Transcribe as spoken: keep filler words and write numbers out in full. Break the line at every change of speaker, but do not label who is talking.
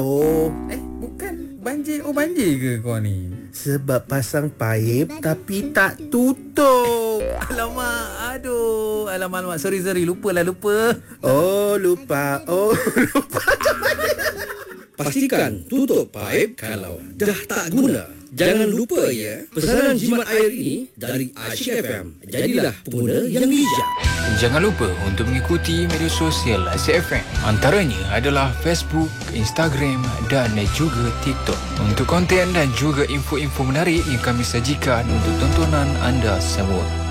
Oh,
Eh, bukan banjir. Oh, banjir ke kau ni?
sebab pasang paip tapi tak tutup.
Alamak, aduh. Alamak, alamak. Sorry, sorry. Lupa lah, lupa.
Oh, lupa. Oh, lupa.
Pastikan tutup paip kalau dah tak guna. Jangan lupa ya, pesanan jimat air ini dari Asyik F M. Jadilah pengguna yang bijak.
Jangan lupa untuk mengikuti media sosial Asyik F M. Antaranya adalah Facebook, Instagram dan juga TikTok. Untuk konten dan juga info-info menarik yang kami sajikan untuk tontonan anda semua.